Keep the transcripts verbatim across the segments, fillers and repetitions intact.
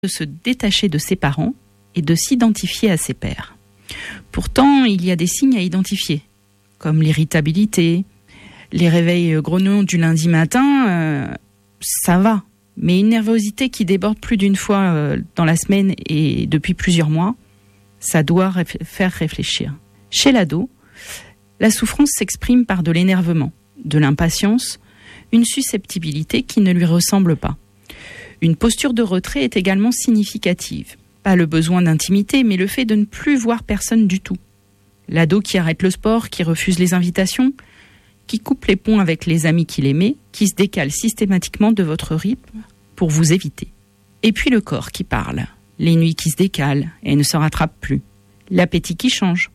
de se détacher de ses parents et de s'identifier à ses pairs. Pourtant, il y a des signes à identifier, comme l'irritabilité, les réveils grognons du lundi matin, euh, ça va. Mais une nervosité qui déborde plus d'une fois euh, dans la semaine et depuis plusieurs mois, ça doit réf- faire réfléchir. Chez l'ado, la souffrance s'exprime par de l'énervement, de l'impatience, une susceptibilité qui ne lui ressemble pas. Une posture de retrait est également significative. Pas le besoin d'intimité, mais le fait de ne plus voir personne du tout. L'ado qui arrête le sport, qui refuse les invitations, qui coupe les ponts avec les amis qu'il aimait, qui se décale systématiquement de votre rythme pour vous éviter. Et puis le corps qui parle, les nuits qui se décalent et ne se rattrapent plus, l'appétit qui change,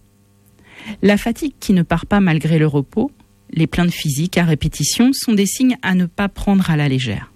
la fatigue qui ne part pas malgré le repos, les plaintes physiques à répétition sont des signes à ne pas prendre à la légère.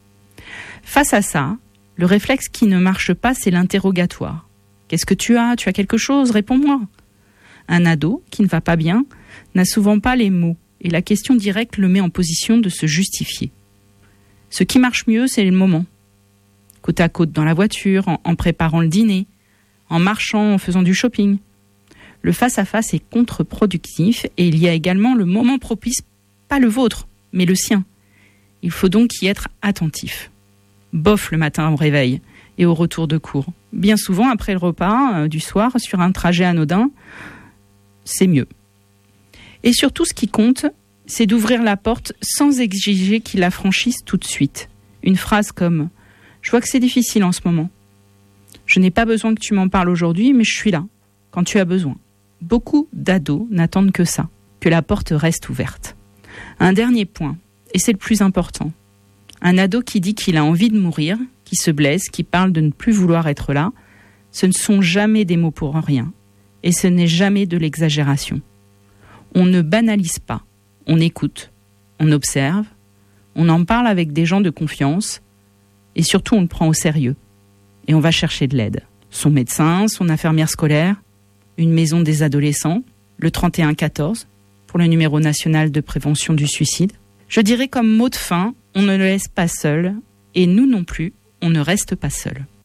Face à ça, le réflexe qui ne marche pas, c'est l'interrogatoire. Qu'est-ce que tu as ? Tu as quelque chose ? Réponds-moi. Un ado qui ne va pas bien n'a souvent pas les mots et la question directe le met en position de se justifier. Ce qui marche mieux, c'est le moment. Côte à côte dans la voiture, en, en préparant le dîner, en marchant, en faisant du shopping. Le face-à-face est contre-productif et il y a également le moment propice, pas le vôtre, mais le sien. Il faut donc y être attentif. Bof le matin au réveil et au retour de cours. Bien souvent, après le repas euh, du soir, sur un trajet anodin, c'est mieux. Et surtout, ce qui compte, c'est d'ouvrir la porte sans exiger qu'il la franchisse tout de suite. Une phrase comme « Je vois que c'est difficile en ce moment. Je n'ai pas besoin que tu m'en parles aujourd'hui, mais je suis là, quand tu as besoin. » Beaucoup d'ados n'attendent que ça, que la porte reste ouverte. Un dernier point, et c'est le plus important. Un ado qui dit qu'il a envie de mourir, qui se blesse, qui parle de ne plus vouloir être là, ce ne sont jamais des mots pour rien. Et ce n'est jamais de l'exagération. On ne banalise pas, on écoute, on observe, on en parle avec des gens de confiance, et surtout on le prend au sérieux. Et on va chercher de l'aide. Son médecin, son infirmière scolaire, une maison des adolescents, le trente et un quatorze, pour le numéro national de prévention du suicide. Je dirais comme mot de fin, on ne le laisse pas seul, et nous non plus, on ne reste pas seul.